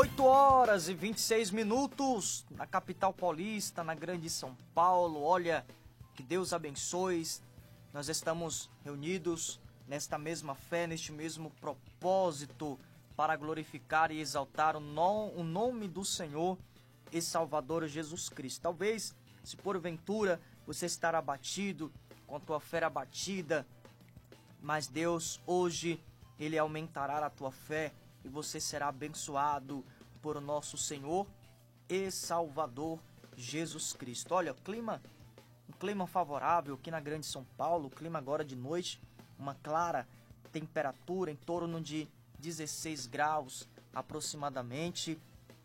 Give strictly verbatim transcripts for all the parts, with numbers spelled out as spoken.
oito horas e vinte e seis minutos na capital paulista, na grande São Paulo. Olha, que Deus abençoe. Nós estamos reunidos nesta mesma fé, neste mesmo propósito para glorificar e exaltar o, no, o nome do Senhor e Salvador Jesus Cristo. Talvez, se porventura você estar abatido, com a tua fé abatida, mas Deus hoje, Ele aumentará a tua fé e você será abençoado por nosso Senhor e Salvador Jesus Cristo. Olha, clima, um clima favorável aqui na grande São Paulo, clima agora de noite, uma clara temperatura em torno de dezesseis graus aproximadamente.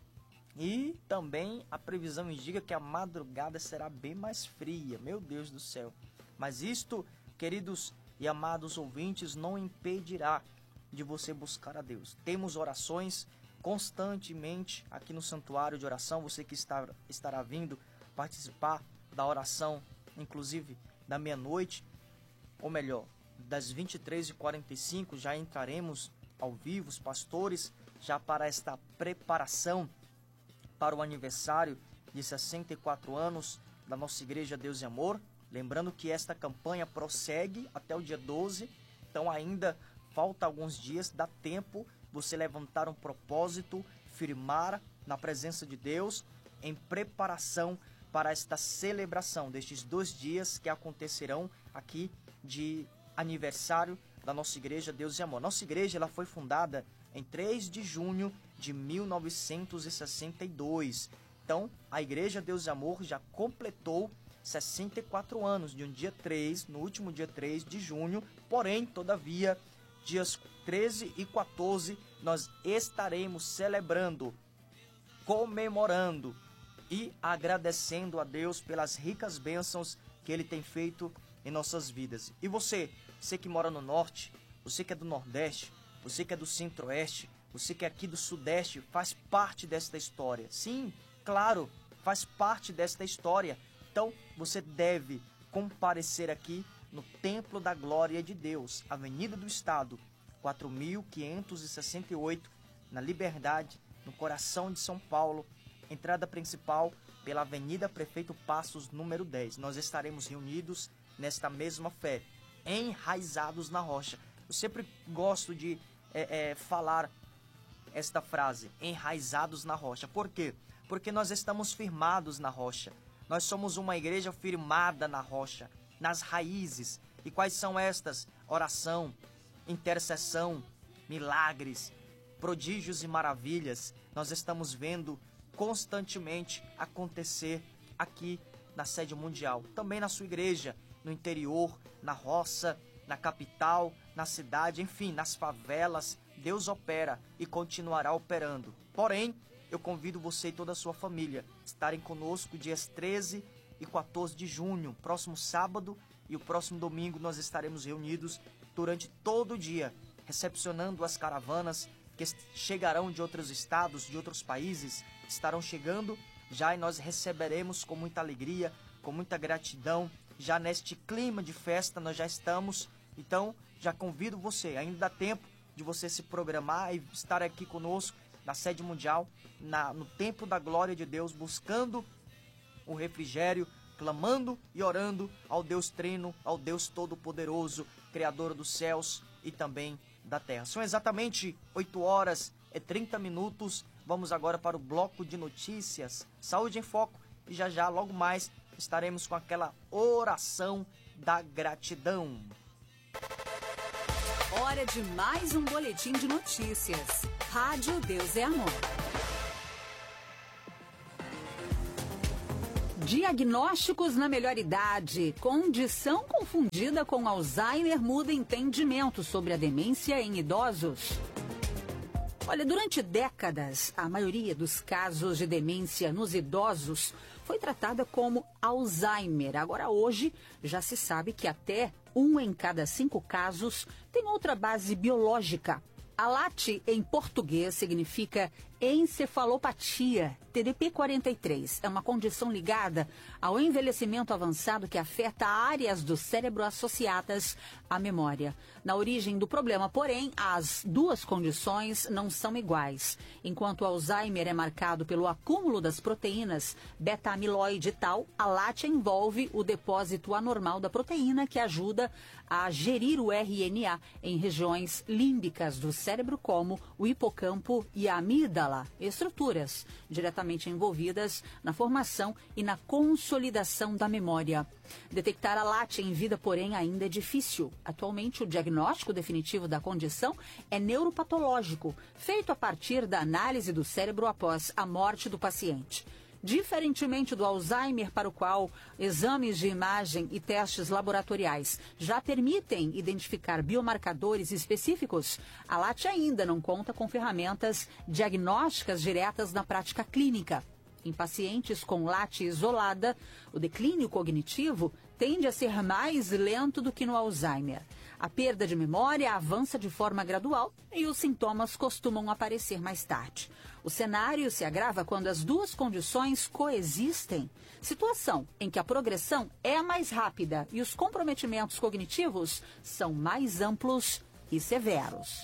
E também a previsão indica que a madrugada será bem mais fria, meu Deus do céu. Mas isto, queridos e amados ouvintes, não impedirá de você buscar a Deus. Temos orações constantemente aqui no Santuário de Oração. Você que está, estará vindo participar da oração, inclusive da meia-noite, ou melhor, das vinte e três e quarenta e cinco, já entraremos ao vivo, os pastores, já para esta preparação para o aniversário de sessenta e quatro anos da nossa Igreja Deus e Amor. Lembrando que esta campanha prossegue até o dia doze, então ainda falta alguns dias, dá tempo você levantar um propósito, firmar na presença de Deus em preparação para esta celebração destes dois dias que acontecerão aqui de aniversário da nossa Igreja Deus e Amor. Nossa igreja ela foi fundada em três de junho de mil novecentos e sessenta e dois. Então, a Igreja Deus e Amor já completou sessenta e quatro anos, de um dia três, no último dia três de junho. Porém, todavia, dias treze e quatorze, nós estaremos celebrando, comemorando e agradecendo a Deus pelas ricas bênçãos que Ele tem feito em nossas vidas. E você, você que mora no norte, você que é do nordeste, você que é do centro-oeste, você que é aqui do sudeste, faz parte desta história. Sim, claro, faz parte desta história. Então, você deve comparecer aqui no Templo da Glória de Deus, Avenida do Estado, quatro mil quinhentos e sessenta e oito, na Liberdade, no coração de São Paulo, entrada principal pela Avenida Prefeito Passos, número dez. Nós estaremos reunidos nesta mesma fé, enraizados na rocha. Eu sempre gosto de é, é, falar esta frase, enraizados na rocha. Por quê? Porque nós estamos firmados na rocha. Nós somos uma igreja firmada na rocha, nas raízes. E quais são estas? Oração, intercessão, milagres, prodígios e maravilhas. Nós estamos vendo constantemente acontecer aqui na sede mundial. Também na sua igreja, no interior, na roça, na capital, na cidade, enfim, nas favelas. Deus opera e continuará operando. Porém, eu convido você e toda a sua família a estarem conosco dias treze e quatorze de junho, próximo sábado e o próximo domingo. Nós estaremos reunidos durante todo o dia, recepcionando as caravanas que chegarão de outros estados, de outros países, estarão chegando já, e nós receberemos com muita alegria, com muita gratidão. Já neste clima de festa nós já estamos, então já convido você, ainda dá tempo de você se programar e estar aqui conosco na sede mundial, na, no Templo da Glória de Deus, buscando o refrigério, clamando e orando ao Deus Trino, ao Deus Todo-Poderoso, Criador dos céus e também da terra. São exatamente oito horas e trinta minutos. Vamos agora para o bloco de notícias, Saúde em Foco, e já já, logo mais, estaremos com aquela oração da gratidão. Hora de mais um boletim de notícias. Rádio Deus é Amor. Diagnósticos na melhor idade. Condição confundida com Alzheimer muda entendimento sobre a demência em idosos. Olha, durante décadas, a maioria dos casos de demência nos idosos foi tratada como Alzheimer. Agora, hoje, já se sabe que até um em cada cinco casos tem outra base biológica. A L A T, em português, significa encefalopatia, T D P quarenta e três, é uma condição ligada ao envelhecimento avançado que afeta áreas do cérebro associadas à memória. Na origem do problema, porém, as duas condições não são iguais. Enquanto o Alzheimer é marcado pelo acúmulo das proteínas beta-amiloide e tal, a látia envolve o depósito anormal da proteína que ajuda a gerir o R N A em regiões límbicas do cérebro, como o hipocampo e a amígdala, estruturas diretamente envolvidas na formação e na consolidação da memória. Detectar a látia em vida, porém, ainda é difícil. Atualmente, o diagnóstico definitivo da condição é neuropatológico, feito a partir da análise do cérebro após a morte do paciente. Diferentemente do Alzheimer, para o qual exames de imagem e testes laboratoriais já permitem identificar biomarcadores específicos, a látia ainda não conta com ferramentas diagnósticas diretas na prática clínica. Em pacientes com látia isolada, o declínio cognitivo tende a ser mais lento do que no Alzheimer. A perda de memória avança de forma gradual e os sintomas costumam aparecer mais tarde. O cenário se agrava quando as duas condições coexistem, situação em que a progressão é mais rápida e os comprometimentos cognitivos são mais amplos e severos.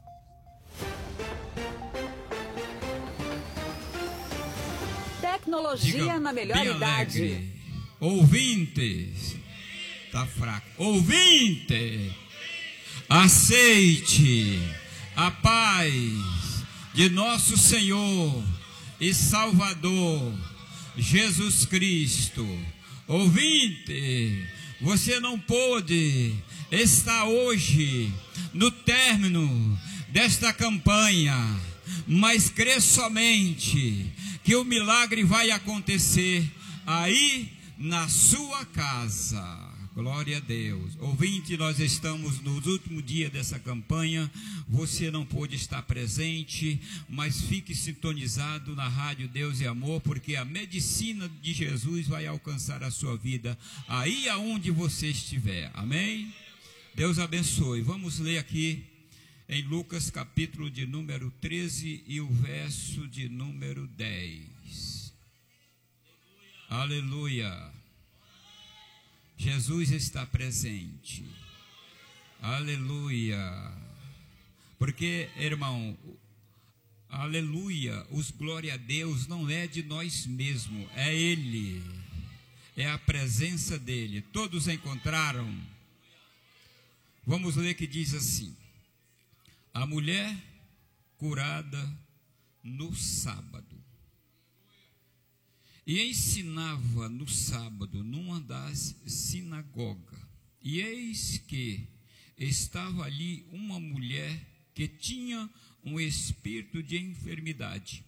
Tecnologia Diga na melhor bem idade. Alegre. Ouvintes, tá fraco. Ouvinte, aceite a paz de nosso Senhor e Salvador Jesus Cristo. Ouvinte, você não pôde estar hoje no término desta campanha, mas crê somente que o milagre vai acontecer aí na sua casa. Glória a Deus. Ouvinte, nós estamos no último dia dessa campanha. Você não pôde estar presente, mas fique sintonizado na Rádio Deus e Amor, porque a medicina de Jesus vai alcançar a sua vida aí aonde você estiver. Amém? Deus abençoe. Vamos ler aqui em Lucas capítulo de número treze e o verso de número dez. Aleluia. Jesus está presente. Aleluia. Porque, irmão, aleluia, os glória a Deus não é de nós mesmos, é Ele. É a presença dEle. Todos encontraram? Vamos ler que diz assim: a mulher curada no sábado. E ensinava no sábado numa das sinagogas. E eis que estava ali uma mulher que tinha um espírito de enfermidade.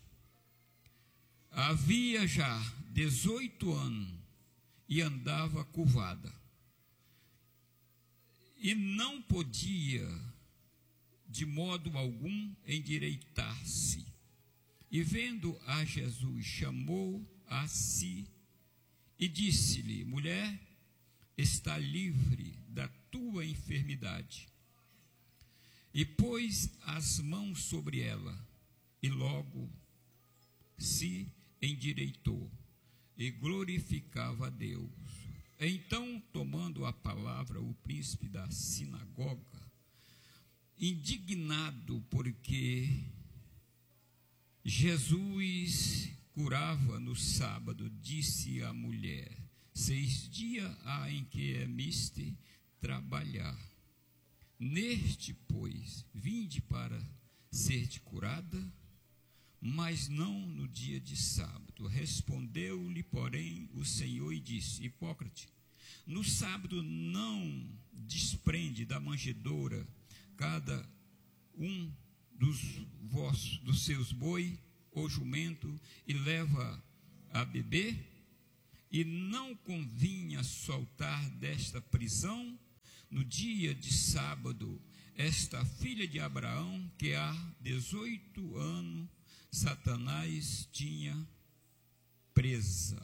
Havia já dezoito anos e andava curvada. E não podia de modo algum endireitar-se. E vendo a Jesus, chamou a si e disse-lhe: mulher, está livre da tua enfermidade. E pôs as mãos sobre ela, e logo se endireitou, e glorificava a Deus. Então, tomando a palavra, o príncipe da sinagoga, indignado porque Jesus curava no sábado, disse à mulher: seis dias há em que é mister trabalhar. Neste, pois, vinde para ser-te curada, mas não no dia de sábado. Respondeu-lhe, porém, o Senhor e disse: Hipócrita, no sábado não desprende da manjedoura cada um dos vossos, dos seus boi ou jumento, e leva a beber? E não convinha soltar desta prisão no dia de sábado esta filha de Abraão, que há dezoito anos Satanás tinha presa.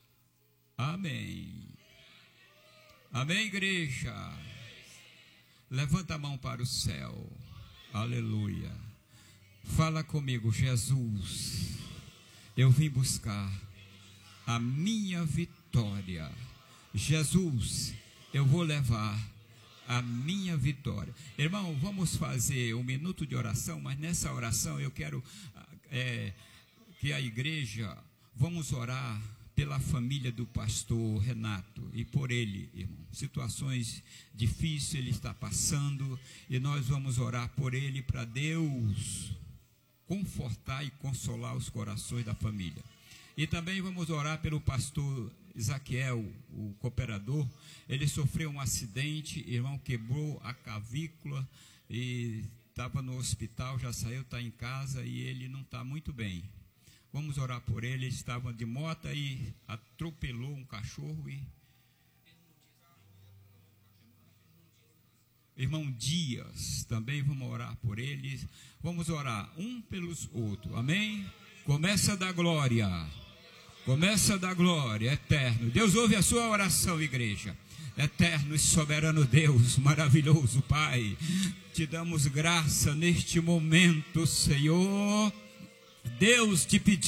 Amém. Amém, igreja. Levanta a mão para o céu. Aleluia. Fala comigo, Jesus, eu vim buscar a minha vitória. Jesus, eu vou levar a minha vitória. Irmão, vamos fazer um minuto de oração, mas nessa oração eu quero é, que a igreja, vamos orar pela família do pastor Renato e por ele, irmão. Situações difíceis ele está passando e nós vamos orar por ele para Deus confortar e consolar os corações da família. E também vamos orar pelo pastor Isaquiel, o cooperador. Ele sofreu um acidente, irmão, quebrou a clavícula e estava no hospital, já saiu, está em casa e ele não está muito bem. Vamos orar por ele. Ele estava de moto e atropelou um cachorro e... Irmão Dias, também vamos orar por eles. Vamos orar um pelos outros, amém? Começa a dar glória, começa a dar glória, eterno. Deus ouve a sua oração, igreja. Eterno e soberano Deus, maravilhoso Pai, te damos graça neste momento, Senhor. Deus, te pedimos.